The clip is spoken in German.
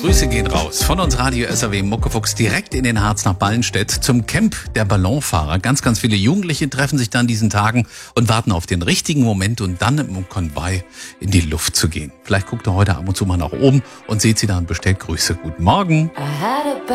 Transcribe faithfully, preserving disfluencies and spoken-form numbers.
Grüße gehen raus von uns Radio S R W Muckefuchs direkt in den Harz nach Ballenstedt zum Camp der Ballonfahrer. Ganz, ganz viele Jugendliche treffen sich dann diesen Tagen und warten auf den richtigen Moment und dann im Konvoi in die Luft zu gehen. Vielleicht guckt ihr heute ab und zu mal nach oben und seht sie da und bestellt Grüße. Guten Morgen.